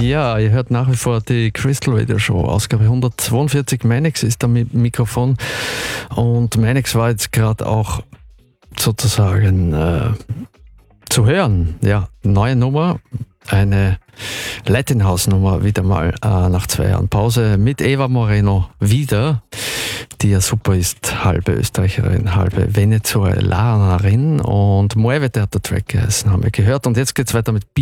Ja, ihr hört nach wie vor die Crystal Radio Show. Ausgabe 142. Meinex ist am Mikrofon. Und Meinex war jetzt gerade auch sozusagen zu hören. Ja, neue Nummer. Eine Latin House Nummer wieder mal nach 2 Jahren Pause mit Eva Moreno wieder, die ja super ist, halbe Österreicherin, halbe Venezuelanerin und Muévete hat der Track geheißen, haben wir gehört. Und jetzt geht's weiter mit